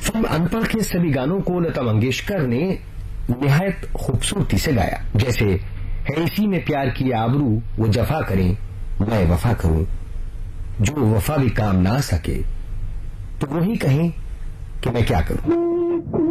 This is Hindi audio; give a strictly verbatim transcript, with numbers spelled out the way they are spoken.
फिल्म अनपढ़ के सभी गानों को लता मंगेशकर ने निहायत खूबसूरती से गाया, जैसे है इसी में प्यार की आबरू, वो जफा करें मैं वफा करूं, जो वफा भी काम ना आ सके तो वही कहें कि मैं क्या करूं।